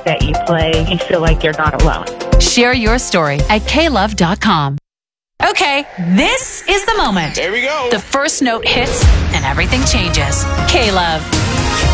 that you play, you feel like you're not alone. Share your story at klove.com. Okay, this is the moment. There we go. The first note hits and everything changes. K-Love.